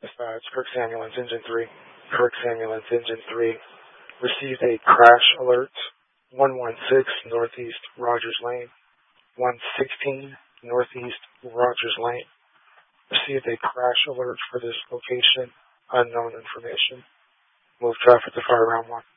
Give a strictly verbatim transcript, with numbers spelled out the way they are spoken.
Dispatch, Kirk's Ambulance, Engine three. Kirk's Ambulance, Engine three. Received a crash alert. one one six Northeast Rogers Lane. one sixteen Northeast Rogers Lane. Received a crash alert for this location. Unknown information. Move traffic to Fire Round one.